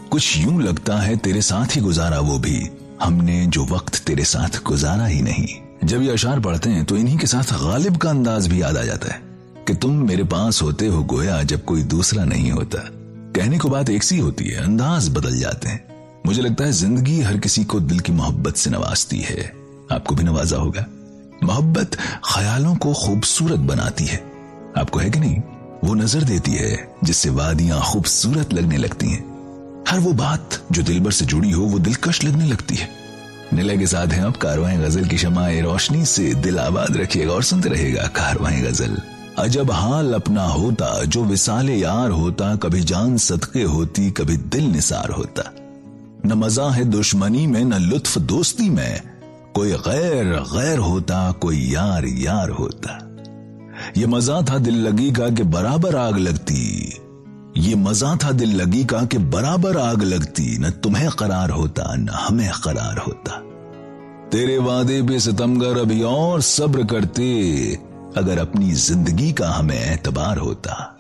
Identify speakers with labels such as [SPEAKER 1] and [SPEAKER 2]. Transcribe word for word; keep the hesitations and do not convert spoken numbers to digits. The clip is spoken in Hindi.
[SPEAKER 1] कुछ यूं लगता है तेरे साथ ही गुजारा वो भी, हमने जो वक्त तेरे साथ गुजारा ही नहीं। जब ये अशार पढ़ते हैं तो इन्हीं के साथ गालिब का अंदाज भी याद आ जाता है कि तुम मेरे पास होते हो गोया जब कोई दूसरा नहीं होता। कहने को बात एक सी होती है, अंदाज बदल जाते हैं। मुझे लगता है जिंदगी हर किसी को दिल की मोहब्बत से नवाजती है, आपको भी नवाजा होगा। मोहब्बत ख्यालों को खूबसूरत बनाती है, आपको है कि नहीं? वो नजर देती है जिससे वादियां खूबसूरत लगने लगती हैं। हर वो बात जो दिलबर से जुड़ी हो वो दिलकश लगने लगती है। निलय के साथ हैं अब कारवां गजल की शमाए रोशनी से, दिल आबाद रखिएगा और सुनते रहेगा कारवां गजल। अजब हाल अपना होता जो विसाले यार होता, कभी जान सदके होती कभी दिल निसार होता। न मजा है दुश्मनी में न लुत्फ दोस्ती में, कोई गैर गैर होता कोई यार यार होता। ये मजा था दिल लगी का कि बराबर आग लगती, ये मजा था दिल लगी का कि बराबर आग लगती, न तुम्हें करार होता न हमें करार होता। तेरे वादे पे सितमगर अभी और सब्र करते, अगर अपनी जिंदगी का हमें एतबार होता।